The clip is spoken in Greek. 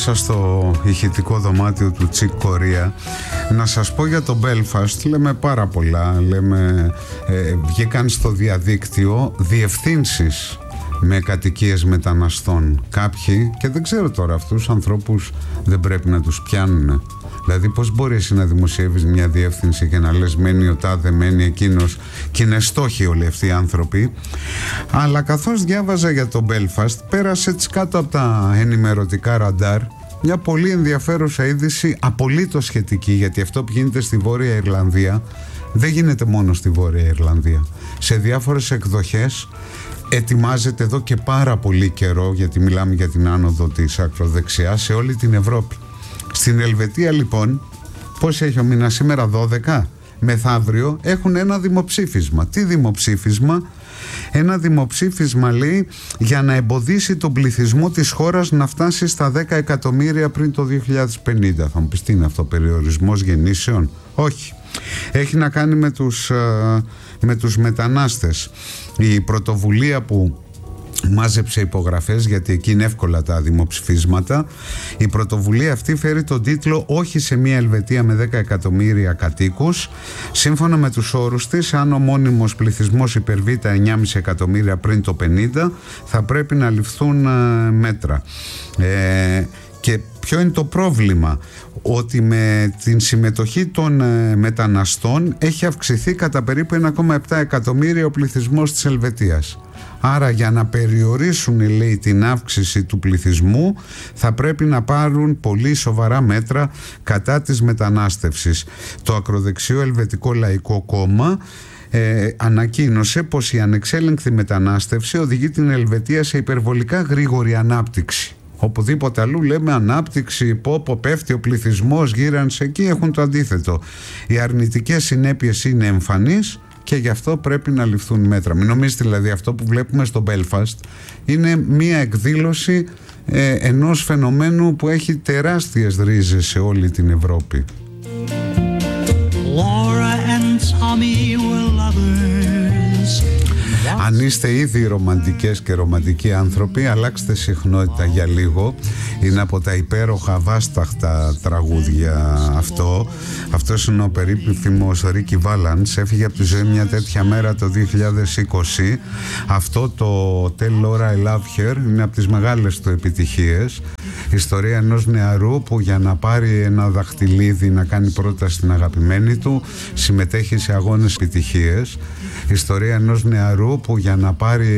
μέσα στο ηχητικό δωμάτιο του Chick Corea. Να σας πω για το Belfast, λέμε πάρα πολλά. Βγήκαν στο διαδίκτυο διευθύνσεις με κατοικίες μεταναστών. Κάποιοι, και δεν ξέρω τώρα, αυτούς ανθρώπους δεν πρέπει να τους πιάνουν? Δηλαδή πώς μπορεί εσύ να δημοσιεύεις μια διεύθυνση και να λες μένει ο τάδε, μένει εκείνος, και είναι στόχοι όλοι αυτοί οι άνθρωποι. Αλλά καθώς διάβαζα για το Belfast, πέρασε έτσι κάτω από τα ενημερωτικά ραντάρ μια πολύ ενδιαφέρουσα είδηση, απολύτως σχετική, γιατί αυτό που γίνεται στη Βόρεια Ιρλανδία δεν γίνεται μόνο στη Βόρεια Ιρλανδία. Σε διάφορες εκδοχές ετοιμάζεται εδώ και πάρα πολύ καιρό, γιατί μιλάμε για την άνοδο της ακροδεξιάς σε όλη την Ευρώπη. Στην Ελβετία λοιπόν, πώς έχει ο μήνας σήμερα, 12, μεθαύριο έχουν ένα δημοψήφισμα. Τι δημοψήφισμα? Ένα δημοψήφισμα, λέει, για να εμποδίσει τον πληθυσμό της χώρας να φτάσει στα 10 εκατομμύρια πριν το 2050. Θα μου πεις τι είναι αυτό, περιορισμός γεννήσεων? Όχι. Έχει να κάνει με τους μετανάστες. Η πρωτοβουλία που μάζεψε υπογραφές, γιατί εκεί είναι εύκολα τα δημοψηφίσματα, η πρωτοβουλία αυτή φέρει τον τίτλο «Όχι σε μια Ελβετία με 10 εκατομμύρια κατοίκους». Σύμφωνα με τους όρους της, αν ο μόνιμος πληθυσμός υπερβεί τα 9,5 εκατομμύρια πριν το 50, θα πρέπει να ληφθούν μέτρα. Και ποιο είναι το πρόβλημα? Ότι με την συμμετοχή των μεταναστών έχει αυξηθεί κατά περίπου 1,7 εκατομμύρια ο πληθυσμός της Ελβετίας. Άρα για να περιορίσουν, λέει, την αύξηση του πληθυσμού θα πρέπει να πάρουν πολύ σοβαρά μέτρα κατά της μετανάστευσης. Το ακροδεξιό Ελβετικό Λαϊκό Κόμμα ανακοίνωσε πως η ανεξέλεγκτη μετανάστευση οδηγεί την Ελβετία σε υπερβολικά γρήγορη ανάπτυξη. Οπουδήποτε αλλού λέμε ανάπτυξη, πόπο πέφτει ο πληθυσμός, γύρανσε, εκεί έχουν το αντίθετο. Οι αρνητικές συνέπειες είναι εμφανείς και γι' αυτό πρέπει να ληφθούν μέτρα. Μην νομίζετε δηλαδή αυτό που βλέπουμε στο Belfast είναι μία εκδήλωση ενός φαινομένου που έχει τεράστιες ρίζες σε όλη την Ευρώπη. Laura and Tommy were lovers. Αν είστε ήδη ρομαντικές και ρομαντικοί άνθρωποι, αλλάξτε συχνότητα για λίγο. Είναι από τα υπέροχα βάσταχτα τραγούδια αυτό. Αυτός είναι ο περίφημος Ricky Valance. Έφυγε από τη ζωή μια τέτοια μέρα το 2020. Αυτό το Tell Laura I Love Her είναι από τις μεγάλες του επιτυχίες. Ιστορία ενός νεαρού που για να πάρει ένα δαχτυλίδι να κάνει πρόταση στην αγαπημένη του συμμετέχει σε αγώνες επιτυχίες. Ιστορία ενός νεαρού που για να πάρει